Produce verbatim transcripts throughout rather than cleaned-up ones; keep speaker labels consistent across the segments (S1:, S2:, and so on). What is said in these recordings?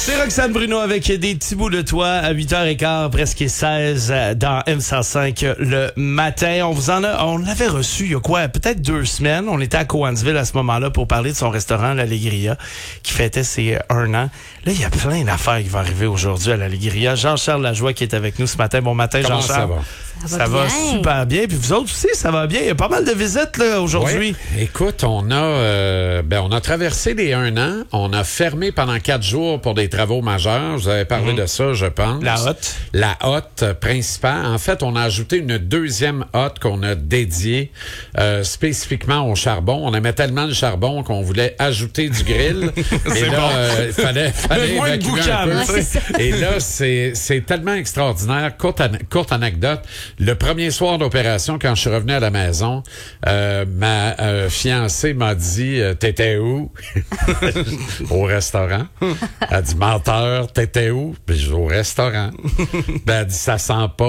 S1: C'est Roxane Bruno avec des petits bouts de toi à huit heures quinze, presque seize dans M cent cinq le matin. On vous en a, on l'avait reçu il y a quoi, peut-être deux semaines. On était à Cowansville à ce moment-là pour parler de son restaurant l'Allegria qui fêtait ses un an. Là, il y a plein d'affaires qui vont arriver aujourd'hui à l'Allegria. Jean-Charles Lajoie qui est avec nous ce matin. Bon matin,
S2: Comment
S1: Jean-Charles.
S2: ça va?
S1: Ça va, ça va super bien. Puis vous autres aussi, ça va bien. Il y a pas mal de visites là aujourd'hui.
S2: Oui. Écoute, on a euh, ben on a traversé les un an. On a fermé pendant quatre jours pour des travaux majeurs. Vous avez parlé mmh. de ça, je pense.
S1: La hotte.
S2: La hotte principale. En fait, on a ajouté une deuxième hotte qu'on a dédiée euh, spécifiquement au charbon. On aimait tellement le charbon qu'on voulait ajouter du grill. Et là, il euh, fallait, fallait évacuer un peu. Ouais, et là, c'est c'est tellement extraordinaire. Courte, an- courte anecdote. Le premier soir d'opération, quand je suis revenu à la maison, euh, ma euh, fiancée m'a dit euh, « T'étais où? » Au restaurant. Elle a dit « Menteur, t'étais où? » Puis je dis « Au restaurant. » Ben, elle dit « Ça sent pas. »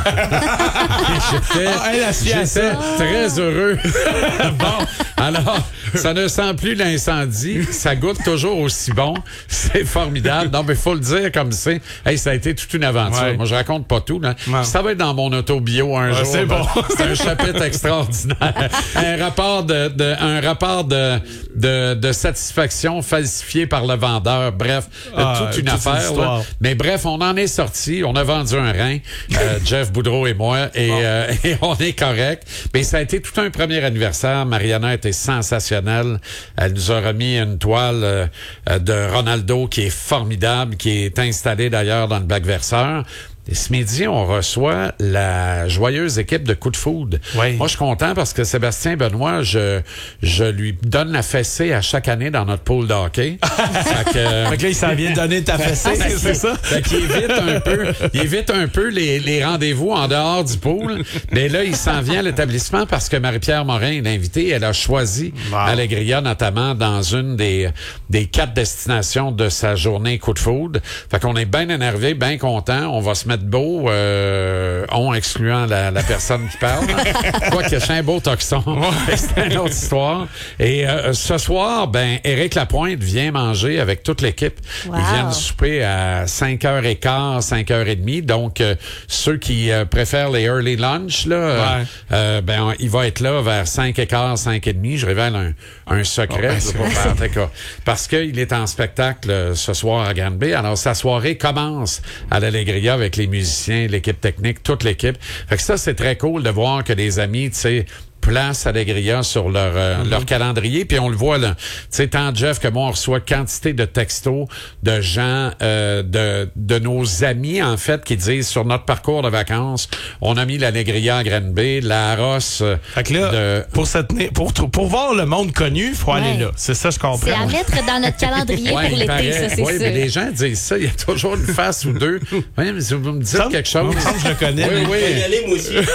S2: J'étais,
S1: oh, elle,
S2: j'étais très heureux. Bon, alors, ça ne sent plus l'incendie. Ça goûte toujours aussi bon. C'est formidable. Non, mais il faut le dire comme c'est. Hey, ça a été toute une aventure. Ouais. Moi, je raconte pas tout. Là. Ouais. Ça va être dans mon auto-bio un
S1: ouais,
S2: jour.
S1: C'est, bon.
S2: C'est un chapitre extraordinaire. Un rapport de, de un rapport de, de, de satisfaction falsifié par le vendeur. Bref, ah, toute une toute affaire. Une là. Mais bref, on en est sorti. On a vendu un rein, euh, Jeff Boudreau et moi, et, bon. euh, et on est correct. Mais ça a été tout un premier anniversaire. Mariana était sensationnelle. Elle nous a remis une toile euh, de Ronaldo qui est formidable, qui est installée d'ailleurs dans le bac verseur. Et ce midi, on reçoit la joyeuse équipe de Coup de Food. Oui. Moi, je suis content parce que Sébastien Benoît, je je lui donne la fessée à chaque année dans notre pool de hockey. Fait que, euh,
S1: fait que là, il s'en vient de donner ta fessée, c'est, c'est ça?
S2: Fait qu'il évite un peu, il évite un peu les, les rendez-vous en dehors du pool. Mais là, il s'en vient à l'établissement parce que Marie-Pierre Morin, l'invitée, elle a choisi wow. Allegria, notamment dans une des des quatre destinations de sa journée Coup de Food. Fait qu'on est bien énervé, bien content. On va se mettre de beau, euh, on excluant la, la personne qui parle. Quoi que c'est un beau toxon. C'est une autre histoire. Et euh, ce soir, ben Éric Lapointe vient manger avec toute l'équipe. Wow. Ils viennent souper à cinq heures quinze, cinq heures trente. Donc, euh, ceux qui euh, préfèrent les early lunch, là, ouais. euh, ben il va être là vers cinq heures quinze, cinq heures trente. Je révèle un, un secret. Oh, ben, pour faire, parce qu'il est en spectacle euh, ce soir à Granby. Alors, sa soirée commence à l'Allegria avec les musiciens, l'équipe technique, toute l'équipe. Fait que ça, c'est très cool de voir que des amis, tu sais, place Allegria sur leur euh, mm-hmm. leur calendrier, puis on le voit là. Tu sais, tant Jeff que moi, on reçoit quantité de textos de gens, euh, de de nos amis en fait, qui disent sur notre parcours de vacances, on a mis l'Allegria à Granby, la Ross. Euh,
S1: fait que là, de... pour se tenir, pour pour voir le monde connu, faut ouais. aller là. C'est ça, je comprends.
S3: C'est à mettre dans notre calendrier ouais, pour l'été, paraît, ça c'est
S2: ouais,
S3: sûr.
S2: Mais les gens disent ça, il y a toujours une face ou deux. Oui, mais si vous me dites ça, quelque chose.
S1: Ça, je le connais.
S2: Oui, oui.
S4: Je vais y aller, moi aussi.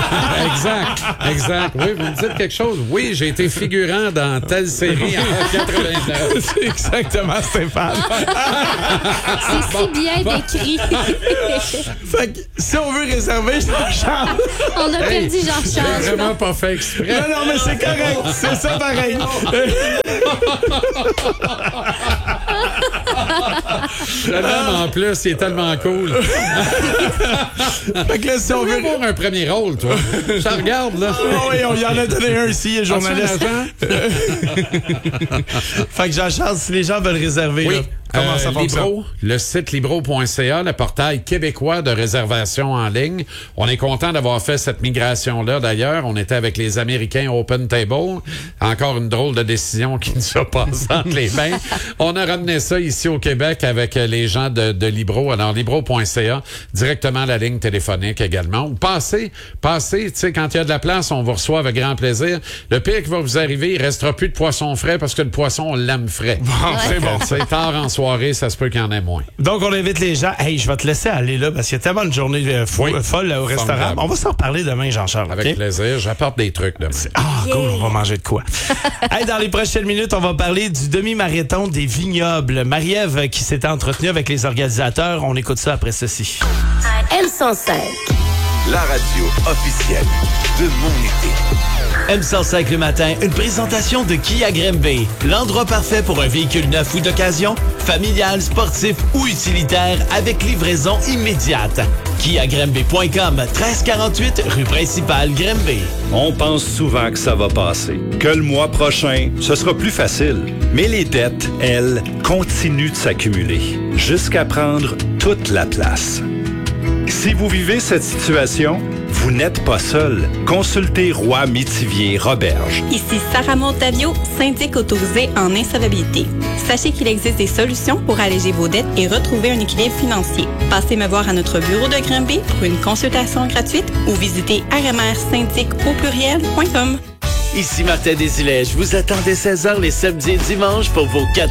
S2: Exact, exact. Oui, vous me dites quelque chose. Oui, j'ai été figurant dans telle série en quatre-vingt-neuf.
S1: C'est exactement Stéphane.
S3: C'est si bien bon. décrit.
S1: Fait que si on veut réserver Jean-Charles...
S3: On a hey, perdu Jean-Charles.
S2: J'ai vraiment pas fait exprès.
S1: Non, non, mais c'est correct. C'est ça pareil.
S2: Je l'aime en plus, il est tellement cool.
S1: Fait que là, si on veut
S2: avoir un premier rôle, toi. Ça regarde, là.
S1: Oh, oui, on y en a donné un ici, journaliste. Fait que Jean-Charles, si les gens veulent réserver,
S2: oui.
S1: là, comment euh, ça fonctionne?
S2: Libro, le site libro point c a, le portail québécois de réservation en ligne. On est content d'avoir fait cette migration-là, d'ailleurs. On était avec les Américains Open Table. Encore une drôle de décision qui nous a passé entre les mains. On a ramené ça ici au Québec avec les gens de, de Libro. Alors, libro point c a, directement la ligne téléphonique également. Ou passez, passez, tu sais, quand il y a de la place, on vous reçoit avec grand plaisir. Le pire qui va vous arriver, il restera plus de poisson frais parce que le poisson, on l'aime frais.
S1: Bon, ouais. C'est bon.
S2: C'est tard en soirée, ça se peut qu'il y en ait moins.
S1: Donc, on invite les gens. Hey, je vais te laisser aller là parce qu'il y a tellement de journées euh, fou, oui. folles au restaurant. Formidable. On va s'en reparler demain, Jean-Charles.
S2: Avec
S1: okay?
S2: plaisir. J'apporte des trucs demain.
S1: Ah, yeah. Cool. On va manger de quoi. Hey, dans les prochaines minutes, on va parler du demi-marathon des vignobles. Marie-Ève qui s'est entretenue avec les organisateurs. On écoute ça après ceci.
S5: M cent cinq.
S6: La radio officielle de mon été.
S4: M cent cinq le matin, une présentation de Kia Grimby. L'endroit parfait pour un véhicule neuf ou d'occasion, familial, sportif ou utilitaire avec livraison immédiate. Kia Grimby point com, treize quarante-huit rue principale Grimby.
S5: On pense souvent que ça va passer, que le mois prochain, ce sera plus facile. Mais les dettes, elles, continuent de s'accumuler jusqu'à prendre toute la place. Si vous vivez cette situation, vous n'êtes pas seul. Consultez Roy Métivier Roberge.
S6: Ici Sarah Montavio, syndic autorisé en insolvabilité. Sachez qu'il existe des solutions pour alléger vos dettes et retrouver un équilibre financier. Passez me voir à notre bureau de Grimby pour une consultation gratuite ou visitez r m r syndic au pluriel point com.
S4: Ici Martin Desilets, je vous attends dès seize heures les samedis et dimanches pour vos quatre